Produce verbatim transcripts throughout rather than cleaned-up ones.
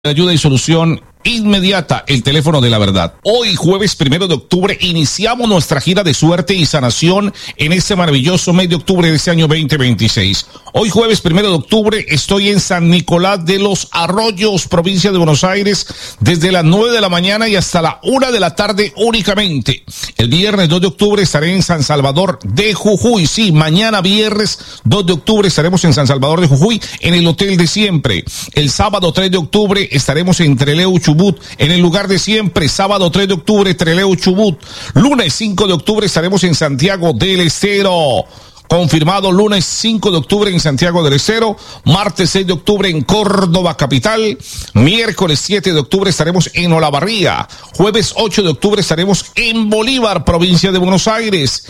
Ayuda y solución inmediata, el teléfono de la verdad. Hoy, jueves primero de octubre, iniciamos nuestra gira de suerte y sanación en este maravilloso mes de octubre de este año veinte veintiséis. Hoy, jueves primero de octubre, estoy en San Nicolás de los Arroyos, provincia de Buenos Aires, desde las nueve de la mañana y hasta la una de la tarde únicamente. El viernes dos de octubre estaré en San Salvador de Jujuy. Sí, mañana viernes dos de octubre estaremos en San Salvador de Jujuy, en el hotel de siempre. El sábado tres de octubre estaremos en Trelew, Chubut, en el lugar de siempre. Sábado tres de octubre, Trelew, Chubut. Lunes cinco de octubre estaremos en Santiago del Estero. Confirmado, lunes cinco de octubre en Santiago del Estero, martes seis de octubre en Córdoba capital, miércoles siete de octubre estaremos en Olavarría, jueves ocho de octubre estaremos en Bolívar, provincia de Buenos Aires,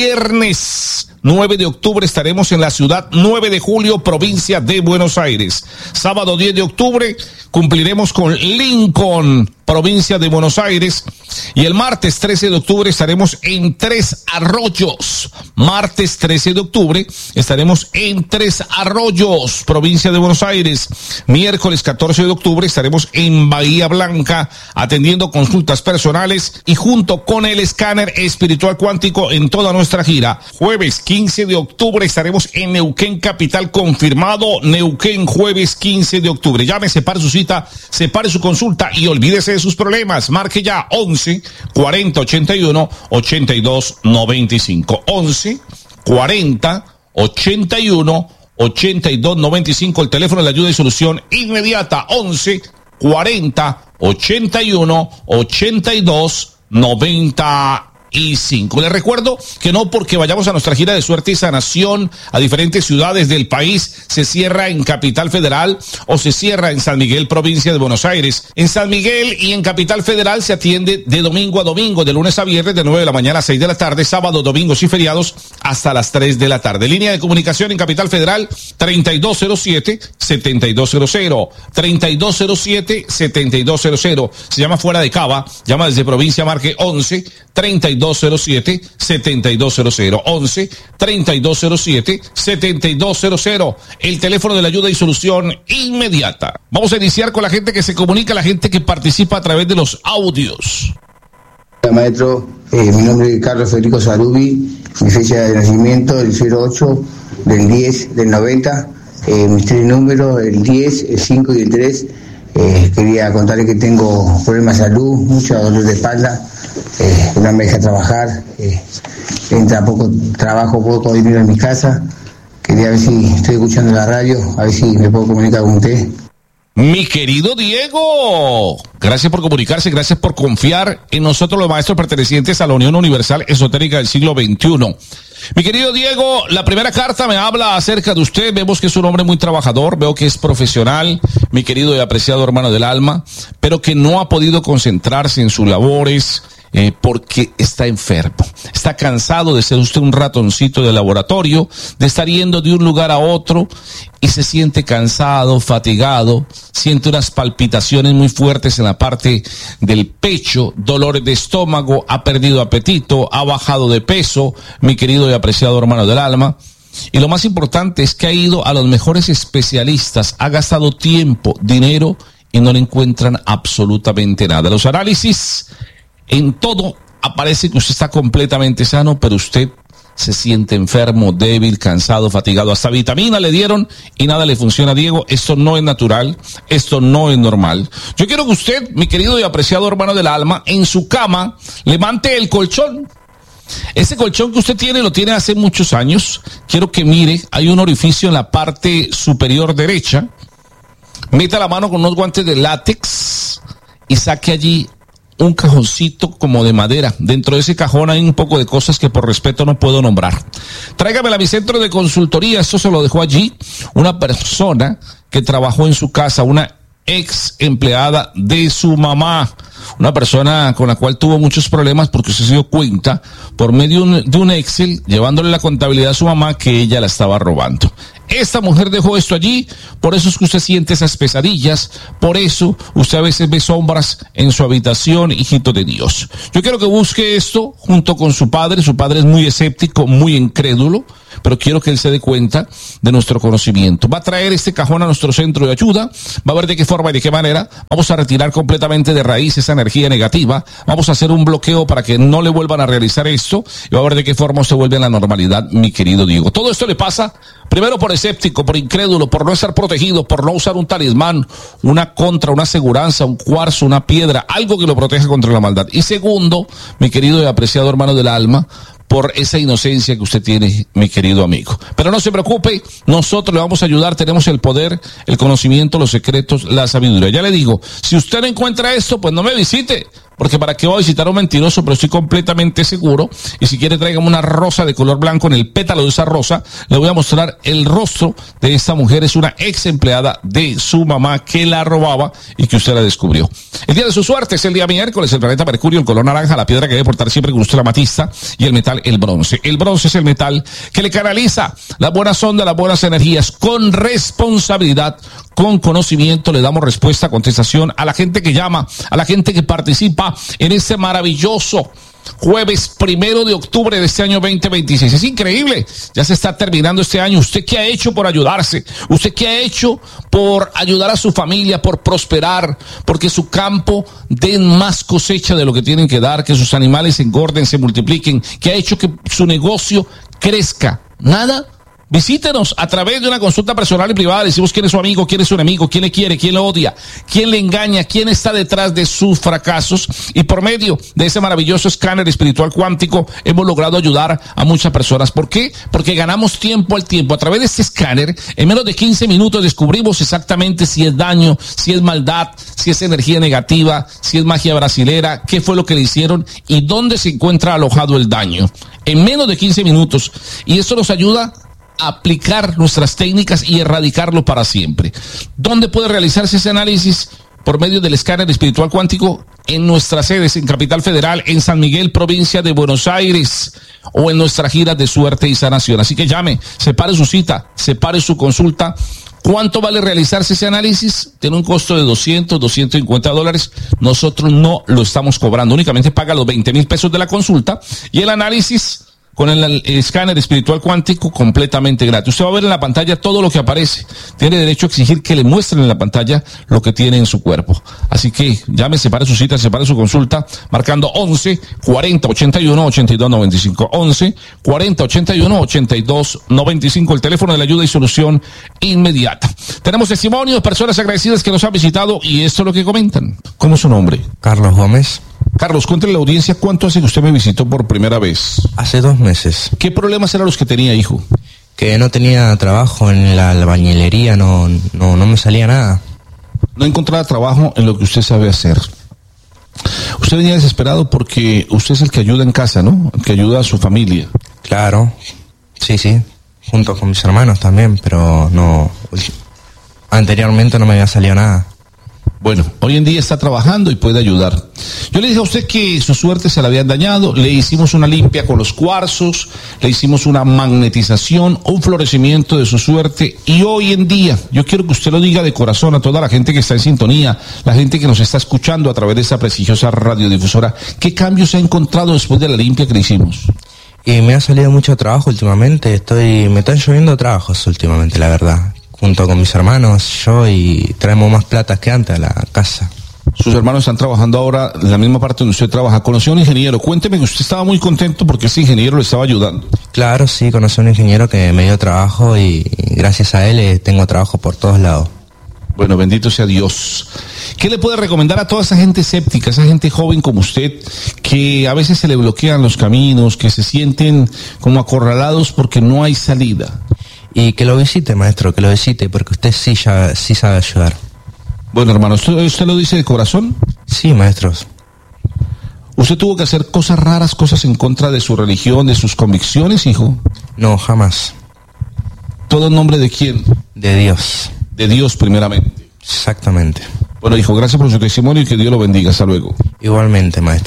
viernes nueve de octubre estaremos en la ciudad nueve de julio, provincia de Buenos Aires, sábado diez de octubre cumpliremos con Lincoln, provincia de Buenos Aires, y el martes trece de octubre estaremos en Tres Arroyos, martes trece de octubre estaremos en Tres Arroyos, provincia de Buenos Aires, miércoles catorce de octubre estaremos en Bahía Blanca atendiendo consultas personales y junto con el escáner espiritual cuántico en toda nuestra gira. Jueves quince de octubre estaremos en Neuquén capital, confirmado, Neuquén, jueves quince de octubre. Llame, separe su cita, separe su consulta y olvídese de sus problemas. Marque ya once cuarenta ochenta y uno ochenta y dos noventa y cinco. once cuarenta ochenta y uno ochenta y dos noventa y cinco, el teléfono de la ayuda y solución inmediata. once cuarenta ochenta y uno ochenta y dos noventa y cinco. Les recuerdo que no porque vayamos a nuestra gira de suerte y sanación a diferentes ciudades del país se cierra en Capital Federal o se cierra en San Miguel, provincia de Buenos Aires. En San Miguel y en Capital Federal se atiende de domingo a domingo, de lunes a viernes, de nueve de la mañana a seis de la tarde, sábado, domingos y feriados hasta las tres de la tarde. Línea de comunicación en Capital Federal treinta y dos cero siete setenta y dos cero cero, treinta y dos cero siete setenta y dos cero cero. Se llama fuera de Cava, llama desde provincia, marque once treinta y dos cero siete setenta y dos cero cero, once treinta y dos cero siete setenta y dos cero cero, el teléfono de la ayuda y solución inmediata. Vamos a iniciar con la gente que se comunica, la gente que participa a través de los audios. Hola, maestro, eh, mi nombre es Carlos Federico Sarubi, mi fecha de nacimiento el cero ocho del diez del noventa, eh, mis tres números, el diez, el cinco y el tres. Eh, quería contarle que tengo problemas de salud, mucho dolor de espalda, eh, no me deja trabajar, eh, entra poco trabajo, poco dinero en mi casa. Quería ver si estoy escuchando la radio, a ver si me puedo comunicar con usted. Mi querido Diego, gracias por comunicarse, gracias por confiar en nosotros los maestros pertenecientes a la Unión Universal Esotérica del siglo veintiuno. Mi querido Diego, la primera carta me habla acerca de usted. Vemos que es un hombre muy trabajador, veo que es profesional, mi querido y apreciado hermano del alma, pero que no ha podido concentrarse en sus labores eh, porque está enfermo. Está cansado de ser usted un ratoncito de laboratorio, de estar yendo de un lugar a otro y se siente cansado, fatigado, siente unas palpitaciones muy fuertes en la parte del pecho, dolores de estómago, ha perdido apetito, ha bajado de peso, mi querido y apreciado hermano del alma. Y lo más importante es que ha ido a los mejores especialistas, ha gastado tiempo, dinero y no le encuentran absolutamente nada. Los análisis, en todo aparece que usted está completamente sano, pero usted se siente enfermo, débil, cansado, fatigado. Hasta vitamina le dieron y nada le funciona. Diego, esto no es natural, esto no es normal. Yo quiero que usted, mi querido y apreciado hermano del alma, en su cama, levante el colchón. Ese colchón que usted tiene, lo tiene hace muchos años. Quiero que mire, hay un orificio en la parte superior derecha. Meta la mano con unos guantes de látex y saque allí un cajoncito como de madera. Dentro de ese cajón hay un poco de cosas que por respeto no puedo nombrar. Tráigamela a mi centro de consultoría. Esto se lo dejó allí una persona que trabajó en su casa, una ex empleada de su mamá, una persona con la cual tuvo muchos problemas porque se dio cuenta por medio de un Excel, llevándole la contabilidad a su mamá, que ella la estaba robando. Esta mujer dejó esto allí, por eso es que usted siente esas pesadillas, por eso usted a veces ve sombras en su habitación, hijito de Dios. Yo quiero que busque esto junto con su padre. Su padre es muy escéptico, muy incrédulo, pero quiero que él se dé cuenta de nuestro conocimiento. Va a traer este cajón a nuestro centro de ayuda, va a ver de qué forma y de qué manera. Vamos a retirar completamente de raíz esa energía negativa, vamos a hacer un bloqueo para que no le vuelvan a realizar esto, y va a ver de qué forma se vuelve a la normalidad, mi querido Diego. Todo esto le pasa primero por escéptico, por incrédulo, por no estar protegido, por no usar un talismán, una contra, una aseguranza, un cuarzo, una piedra, algo que lo proteja contra la maldad. Y segundo, mi querido y apreciado hermano del alma, por esa inocencia que usted tiene, mi querido amigo. Pero no se preocupe, nosotros le vamos a ayudar, tenemos el poder, el conocimiento, los secretos, la sabiduría. Ya le digo, si usted no encuentra esto, pues no me visite, porque para qué voy a visitar a un mentiroso, pero estoy completamente seguro. Y si quiere, tráigame una rosa de color blanco. En el pétalo de esa rosa le voy a mostrar el rostro de esta mujer. Es una ex empleada de su mamá que la robaba y que usted la descubrió. El día de su suerte es el día miércoles. El planeta Mercurio, el color naranja, la piedra que debe portar siempre con usted, la amatista, y el metal, el bronce. El bronce es el metal que le canaliza las buenas ondas, las buenas energías, con responsabilidad, con conocimiento. Le damos respuesta, contestación a la gente que llama, a la gente que participa en este maravilloso jueves primero de octubre de este año veinte veintiséis. Es increíble, ya se está terminando este año. ¿Usted qué ha hecho por ayudarse? ¿Usted qué ha hecho por ayudar a su familia, por prosperar, porque su campo den más cosecha de lo que tienen que dar, que sus animales se engorden, se multipliquen? ¿Qué ha hecho que su negocio crezca? Nada. Visítenos a través de una consulta personal y privada. Decimos quién es su amigo, quién es su enemigo, quién le quiere, quién le odia, quién le engaña, quién está detrás de sus fracasos. Y por medio de ese maravilloso escáner espiritual cuántico hemos logrado ayudar a muchas personas. ¿Por qué? Porque ganamos tiempo al tiempo. A través de este escáner, en menos de quince minutos descubrimos exactamente si es daño, si es maldad, si es energía negativa, si es magia brasilera, qué fue lo que le hicieron y dónde se encuentra alojado el daño. En menos de quince minutos. Y esto nos ayuda aplicar nuestras técnicas y erradicarlo para siempre. ¿Dónde puede realizarse ese análisis? Por medio del escáner espiritual cuántico en nuestras sedes en Capital Federal, en San Miguel, provincia de Buenos Aires, o en nuestra gira de suerte y sanación. Así que llame, separe su cita, separe su consulta. ¿Cuánto vale realizarse ese análisis? Tiene un costo de doscientos, doscientos cincuenta dólares. Nosotros no lo estamos cobrando, únicamente paga los veinte mil pesos de la consulta y el análisis con el, el escáner espiritual cuántico completamente gratis. Usted va a ver en la pantalla todo lo que aparece. Tiene derecho a exigir que le muestren en la pantalla lo que tiene en su cuerpo. Así que llame, separe su cita, separe su consulta, marcando once, cuarenta, ochenta y uno, ochenta y dos, noventa y cinco. once, cuarenta, ochenta y uno, ochenta y dos, noventa y cinco. El teléfono de la ayuda y solución inmediata. Tenemos testimonios, personas agradecidas que nos han visitado y esto es lo que comentan. ¿Cómo es su nombre? Carlos Gómez. Carlos, cuéntale a la audiencia cuánto hace que usted me visitó por primera vez. Hace dos meses. ¿Qué problemas eran los que tenía, hijo? Que no tenía trabajo en la albañilería, no, no, no me salía nada. No encontraba trabajo en lo que usted sabe hacer. Usted venía desesperado porque usted es el que ayuda en casa, ¿no? El que ayuda a su familia. Claro, sí, sí, junto con mis hermanos también, pero no, anteriormente no me había salido nada. Bueno, hoy en día está trabajando y puede ayudar. Yo le dije a usted que su suerte se la habían dañado, le hicimos una limpia con los cuarzos, le hicimos una magnetización, un florecimiento de su suerte y hoy en día, yo quiero que usted lo diga de corazón a toda la gente que está en sintonía, la gente que nos está escuchando a través de esta prestigiosa radiodifusora, ¿qué cambios se ha encontrado después de la limpia que le hicimos? Y me ha salido mucho trabajo últimamente, estoy, me están lloviendo trabajos últimamente, la verdad. Junto con mis hermanos, yo, y traemos más plata que antes a la casa. Sus hermanos están trabajando ahora en la misma parte donde usted trabaja. Conoció a un ingeniero. Cuénteme que usted estaba muy contento porque ese ingeniero le estaba ayudando. Claro, sí, conocí a un ingeniero que me dio trabajo y gracias a él eh, tengo trabajo por todos lados. Bueno, bendito sea Dios. ¿Qué le puede recomendar a toda esa gente escéptica, esa gente joven como usted, que a veces se le bloquean los caminos, que se sienten como acorralados porque no hay salida? Y que lo visite, maestro, que lo visite, porque usted sí, ya, sí sabe ayudar. Bueno, hermano, ¿usted, ¿usted lo dice de corazón? Sí, maestros. ¿Usted tuvo que hacer cosas raras, cosas en contra de su religión, de sus convicciones, hijo? No, jamás. ¿Todo en nombre de quién? De Dios. De Dios, primeramente. Exactamente. Bueno, hijo, gracias por su testimonio y que Dios lo bendiga. Hasta luego. Igualmente, maestro.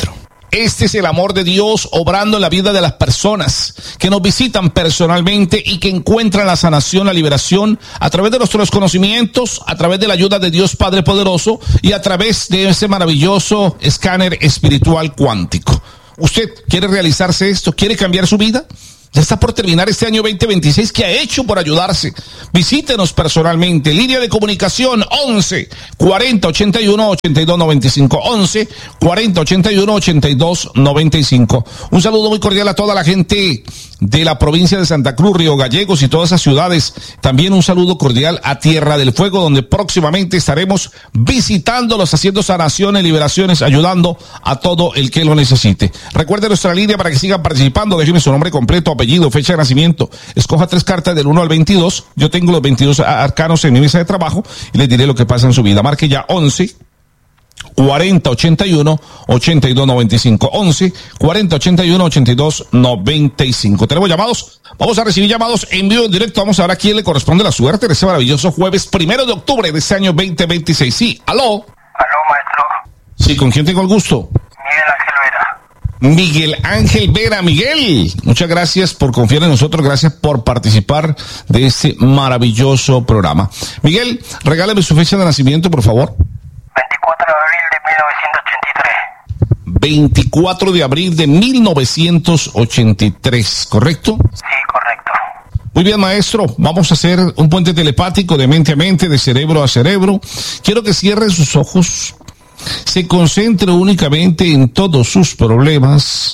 Este es el amor de Dios obrando en la vida de las personas que nos visitan personalmente y que encuentran la sanación, la liberación a través de nuestros conocimientos, a través de la ayuda de Dios Padre Poderoso y a través de ese maravilloso escáner espiritual cuántico. ¿Usted quiere realizarse esto? ¿Quiere cambiar su vida? Ya está por terminar este año veinte veintiséis. ¿Qué ha hecho por ayudarse? Visítenos personalmente. Línea de comunicación once cuarenta ochenta y uno ochenta y dos noventa y cinco. once cuarenta ochenta y uno ochenta y dos noventa y cinco. Un saludo muy cordial a toda la gente de la provincia de Santa Cruz, Río Gallegos y todas esas ciudades. También un saludo cordial a Tierra del Fuego, donde próximamente estaremos visitándolos, haciendo sanaciones, liberaciones, ayudando a todo el que lo necesite. Recuerde nuestra línea para que sigan participando. Déjeme su nombre completo, apellido, fecha de nacimiento. Escoja tres cartas del uno al veintidós. Yo tengo los veintidós arcanos en mi mesa de trabajo y les diré lo que pasa en su vida. Marque ya once cuarenta ochenta y uno ochenta y dos noventa y cinco. once cuarenta ochenta y uno ochenta y dos noventa y cinco. Tenemos llamados. Vamos a recibir llamados en vivo, en directo. Vamos a ver a quién le corresponde la suerte de ese maravilloso jueves primero de octubre de este año veinte veintiséis. Sí, aló. Aló, maestro. Sí, ¿con quién tengo el gusto? Miguel Ángel Vera. Miguel Ángel Vera. Miguel, muchas gracias por confiar en nosotros, gracias por participar de este maravilloso programa. Miguel, regálame su fecha de nacimiento, por favor. veinticuatro de abril de mil novecientos ochenta y tres. veinticuatro de abril de mil novecientos ochenta y tres, ¿correcto? Sí, correcto. Muy bien, maestro, vamos a hacer un puente telepático de mente a mente, de cerebro a cerebro. Quiero que cierre sus ojos, se concentre únicamente en todos sus problemas.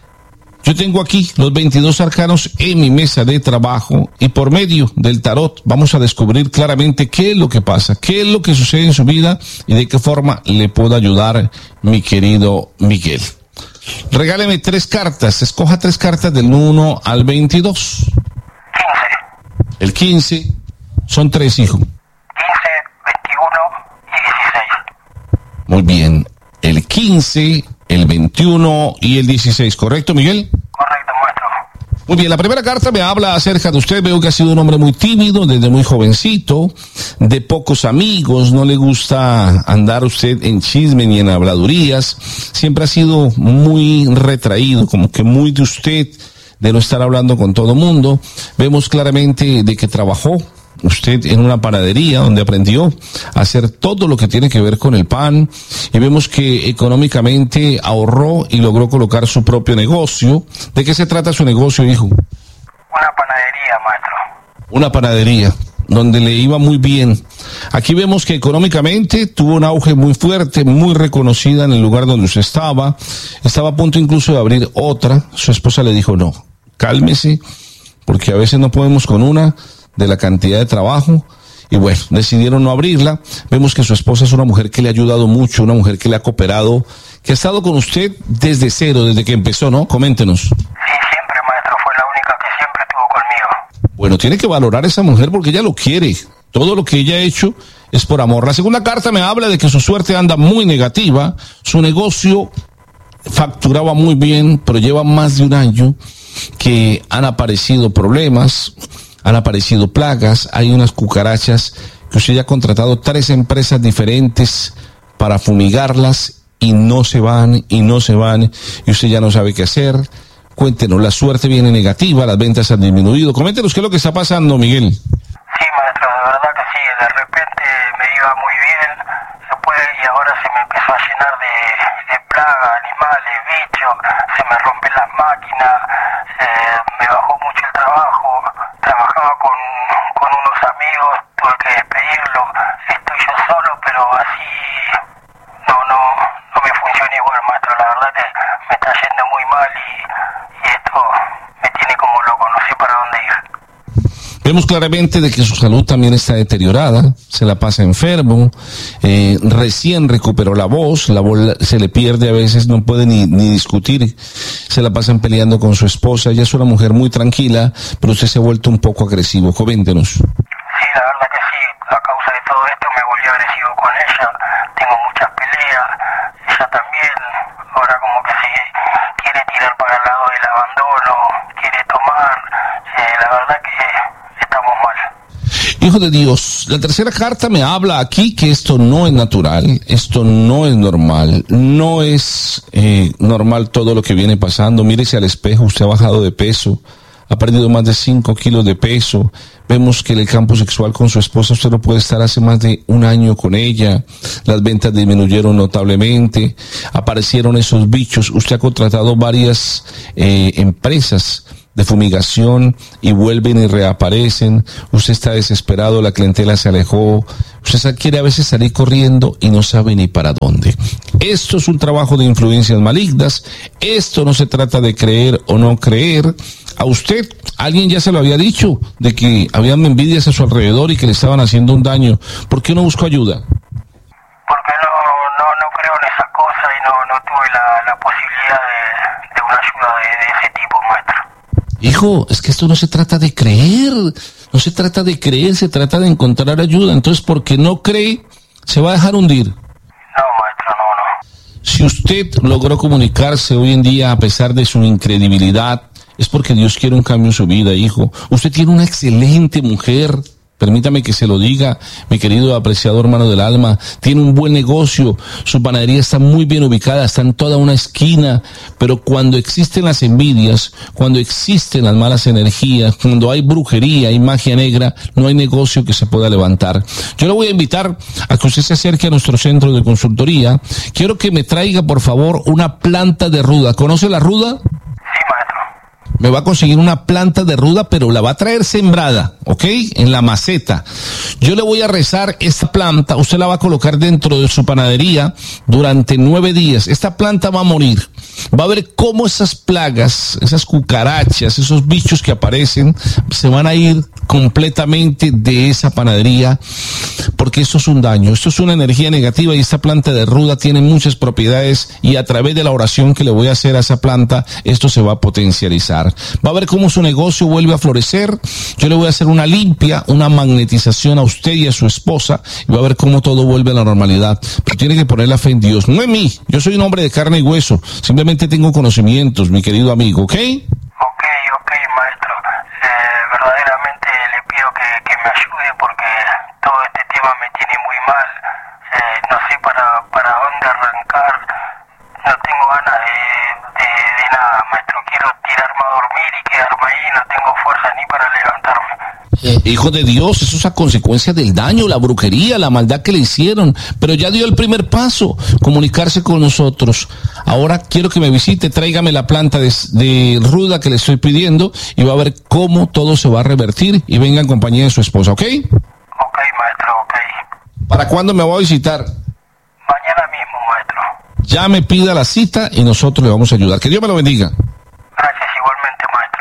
Yo tengo aquí los veintidós arcanos en mi mesa de trabajo y por medio del tarot vamos a descubrir claramente qué es lo que pasa, qué es lo que sucede en su vida y de qué forma le puedo ayudar, mi querido Miguel. Regáleme tres cartas, escoja tres cartas del uno al veintidós. quince. El quince son tres, hijo. quince, veintiuno y dieciséis. Muy bien, el quince, el veintiuno y el dieciséis, ¿correcto, Miguel? Correcto, maestro. Muy bien, la primera carta me habla acerca de usted. Veo que ha sido un hombre muy tímido desde muy jovencito, de pocos amigos, no le gusta andar usted en chisme ni en habladurías, siempre ha sido muy retraído, como que muy de usted, de no estar hablando con todo mundo. Vemos claramente de que trabajó usted en una panadería donde aprendió a hacer todo lo que tiene que ver con el pan y vemos que económicamente ahorró y logró colocar su propio negocio. ¿De qué se trata su negocio, hijo? Una panadería, maestro. Una panadería donde le iba muy bien. Aquí vemos que económicamente tuvo un auge muy fuerte, muy reconocida en el lugar donde usted estaba. Estaba a punto incluso de abrir otra. Su esposa le dijo, no, cálmese, porque a veces no podemos con una de la cantidad de trabajo, y bueno, decidieron no abrirla. Vemos que su esposa es una mujer que le ha ayudado mucho, una mujer que le ha cooperado, que ha estado con usted desde cero, desde que empezó, ¿no? Coméntenos. Sí, siempre, maestro, fue la única que siempre estuvo conmigo. Bueno, tiene que valorar a esa mujer porque ella lo quiere. Todo lo que ella ha hecho es por amor. La segunda carta me habla de que su suerte anda muy negativa, su negocio facturaba muy bien, pero lleva más de un año que han aparecido problemas, han aparecido plagas, hay unas cucarachas que usted ya ha contratado tres empresas diferentes para fumigarlas y no se van, y no se van, y usted ya no sabe qué hacer. Cuéntenos, la suerte viene negativa, las ventas han disminuido. Coméntenos qué es lo que está pasando, Miguel. Sí, maestro, de verdad que sí, de repente me iba muy bien, después y ahora se me empezó a llenar de, de plagas, animales, bichos, se me rompen las máquinas, eh, me bajó mucho el trabajo, trabajaba con, con unos amigos, tuve que despedirlo, estoy yo solo, pero así no, no, no me funciona igual, maestro, la verdad que me está yendo muy mal y, y esto me tiene como loco, no sé para dónde ir. Vemos claramente de que su salud también está deteriorada, se la pasa enfermo, eh, recién recuperó la voz, la voz se le pierde a veces, no puede ni, ni discutir, se la pasan peleando con su esposa. Ella es una mujer muy tranquila, pero usted se ha vuelto un poco agresivo. Coméntenos. Sí, la verdad que sí, a causa de todo esto me volví agresivo con ella, tengo muchas peleas, ella también, ahora como que se quiere tirar para el lado del abandono, quiere tomar, eh, la verdad que estamos mal. Y Hijo de Dios, la tercera carta me habla aquí que esto no es natural, esto no es normal, no es eh, normal todo lo que viene pasando. Mírese al espejo, usted ha bajado de peso, ha perdido más de cinco kilos de peso. Vemos que en el campo sexual con su esposa usted no puede estar hace más de un año con ella. Las ventas disminuyeron notablemente. Aparecieron esos bichos. Usted ha contratado varias eh, empresas de fumigación y vuelven y reaparecen. Usted está desesperado, la clientela se alejó. Usted quiere a veces salir corriendo y no sabe ni para dónde. Esto es un trabajo de influencias malignas. Esto no se trata de creer o no creer. A usted, alguien ya se lo había dicho, de que habían envidias a su alrededor y que le estaban haciendo un daño. ¿Por qué no buscó ayuda? Porque no, no, no creo en esa cosa y no, no tuve la, la posibilidad de, de una ayuda de, de ese tipo, maestro. Hijo, es que esto no se trata de creer, no se trata de creer, se trata de encontrar ayuda. Entonces, porque no cree, se va a dejar hundir. No, maestro, no, no. Si usted logró comunicarse hoy en día a pesar de su incredibilidad, es porque Dios quiere un cambio en su vida, hijo. Usted tiene una excelente mujer. Permítame que se lo diga, mi querido apreciado hermano del alma. Tiene un buen negocio, su panadería está muy bien ubicada, está en toda una esquina, pero cuando existen las envidias, cuando existen las malas energías, cuando hay brujería, hay magia negra, no hay negocio que se pueda levantar. Yo le voy a invitar a que usted se acerque a nuestro centro de consultoría. Quiero que me traiga, por favor, una planta de ruda. ¿Conoce la ruda? Sí, maestro. Me va a conseguir una planta de ruda, pero la va a traer sembrada, ¿ok? En la maceta. Yo le voy a rezar esta planta, usted la va a colocar dentro de su panadería durante nueve días. Esta planta va a morir. Va a ver cómo esas plagas, esas cucarachas, esos bichos que aparecen, se van a ir completamente de esa panadería, porque esto es un daño, esto es una energía negativa y esta planta de ruda tiene muchas propiedades y a través de la oración que le voy a hacer a esa planta, esto se va a potencializar. Va a ver cómo su negocio vuelve a florecer. Yo le voy a hacer una limpia, una magnetización a usted y a su esposa y va a ver cómo todo vuelve a la normalidad. Pero tiene que poner la fe en Dios, no en mí. Yo soy un hombre de carne y hueso, simplemente tengo conocimientos, mi querido amigo, ¿ok? Ok, ok, maestro. Eh, verdaderamente le pido que, que me ayude porque todo este tema me tiene muy mal. Eh, no sé para, para dónde arrancar. No tengo ganas de, de, de nada, maestro. Quiero tirarme a dormir y quedarme ahí. No tengo fuerza ni para levantarme. Hijo de Dios, eso es a consecuencia del daño, la brujería, la maldad que le hicieron, pero ya dio el primer paso, comunicarse con nosotros. Ahora quiero que me visite, tráigame la planta de, de ruda que le estoy pidiendo y va a ver cómo todo se va a revertir y venga en compañía de su esposa, ¿ok? Ok, maestro, ok. ¿Para cuándo me va a visitar? Mañana mismo, maestro. Ya me pida la cita y nosotros le vamos a ayudar. Que Dios me lo bendiga. Gracias igualmente, maestro.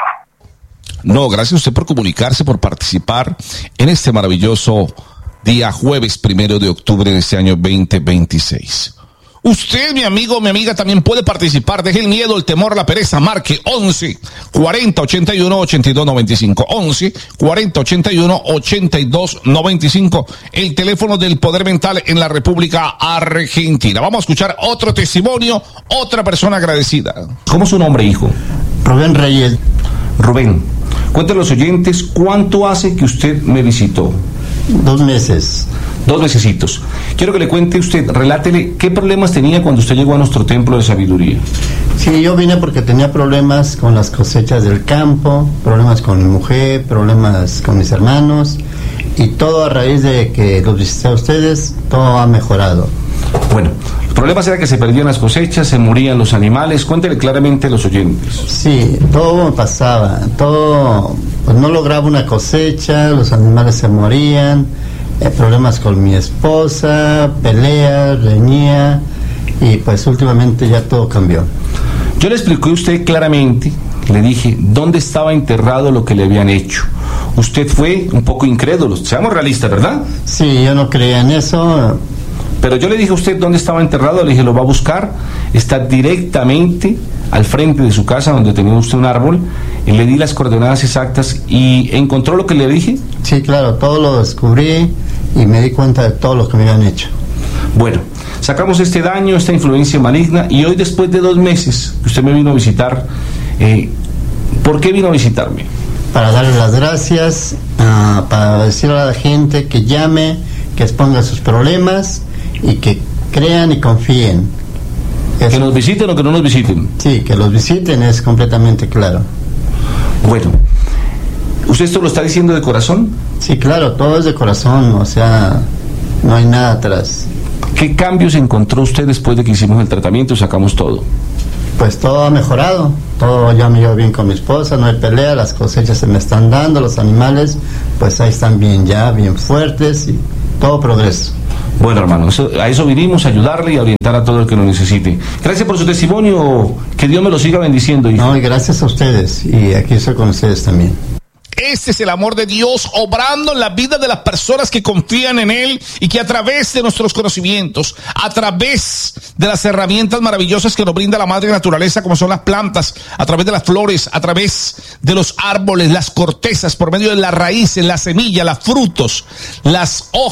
No, gracias a usted por comunicarse, por participar en este maravilloso día jueves primero de octubre de este año veinte veintiséis. Usted, mi amigo, mi amiga, también puede participar. Deje el miedo, el temor, la pereza. Marque once cuarenta ochenta y uno ochenta y dos noventa y cinco. once cuarenta ochenta y uno ochenta y dos noventa y cinco. El teléfono del poder mental en la República Argentina. Vamos a escuchar otro testimonio, otra persona agradecida. ¿Cómo es su nombre, hijo? Rubén Reyes. Rubén, cuéntale a los oyentes cuánto hace que usted me visitó. Dos meses. Dos mesecitos. Quiero que le cuente usted, relátele qué problemas tenía cuando usted llegó a nuestro templo de sabiduría. Sí, yo vine porque tenía problemas con las cosechas del campo, problemas con mi mujer, problemas con mis hermanos, y todo a raíz de que los visité a ustedes, todo ha mejorado. Bueno, los problemas era que se perdían las cosechas, se morían los animales. Cuéntele claramente a los oyentes. Sí, todo me pasaba, todo, pues no lograba una cosecha, los animales se morían, eh, problemas con mi esposa, peleas, reñía, y pues últimamente ya todo cambió. Yo le expliqué a usted claramente, le dije dónde estaba enterrado lo que le habían hecho. Usted fue un poco incrédulo, seamos realistas, ¿verdad? Sí, yo no creía en eso. Pero yo le dije a usted dónde estaba enterrado, le dije lo va a buscar, está directamente al frente de su casa donde tenía usted un árbol, y le di las coordenadas exactas y encontró lo que le dije. Sí, claro, todo lo descubrí y me di cuenta de todo lo que me habían hecho. Bueno, sacamos este daño, esta influencia maligna, y hoy después de dos meses que usted me vino a visitar, eh, ¿por qué vino a visitarme? Para darle las gracias uh, para decirle a la gente que llame, que exponga sus problemas y que crean y confíen. Eso. Que nos visiten o que no nos visiten. Sí, que los visiten es completamente claro. Bueno, ¿usted esto lo está diciendo de corazón? Sí, claro, todo es de corazón, o sea, no hay nada atrás. ¿Qué cambios encontró usted después de que hicimos el tratamiento y sacamos todo? Pues todo ha mejorado, todo, ya me llevo bien con mi esposa, no hay pelea, las cosechas se me están dando, los animales pues ahí están bien ya, bien fuertes y todo progreso. Bueno, hermano, eso, a eso vinimos, a ayudarle y a orientar a todo el que lo necesite. Gracias por su testimonio, que Dios me lo siga bendiciendo. Hijo. No, y gracias a ustedes, y aquí estoy con ustedes también. Este es el amor de Dios obrando en la vida de las personas que confían en Él y que a través de nuestros conocimientos, a través de las herramientas maravillosas que nos brinda la madre naturaleza, como son las plantas, a través de las flores, a través de los árboles, las cortezas, por medio de las raíces, las semillas, los frutos, las hojas,